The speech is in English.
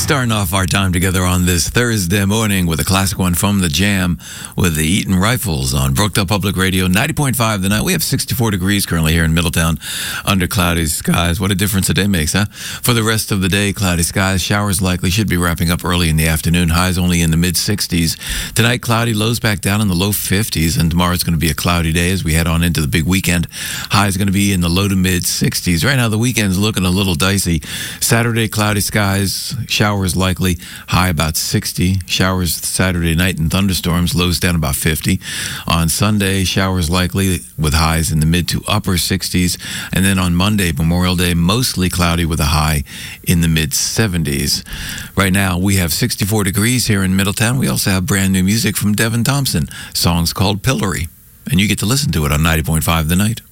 Starting off our time together on this Thursday morning with a classic one from the Jam with the Eaton Rifles on Brookdale Public Radio, 90.5 The Night. We have 64 degrees currently here in Middletown under cloudy skies. What a difference a day makes, huh? For the rest of the day, cloudy skies. Showers likely should be wrapping up early in the afternoon. Highs only in the mid-60s. Tonight, cloudy, lows back down in the low 50s. And tomorrow's going to be a cloudy day as we head on into the big weekend. Highs going to be in the low to mid-60s. Right now, the weekend's looking a little dicey. Saturday, cloudy skies. Showers likely, high about 60. Showers Saturday night and thunderstorms, lows down about 50. On Sunday, showers likely with highs in the mid to upper 60s. And then on Monday, Memorial Day, mostly cloudy with a high in the mid 70s. Right now, we have 64 degrees here in Middletown. We also have brand new music from Devin Thompson. Song's called Pillory. And you get to listen to it on 90.5 The Night.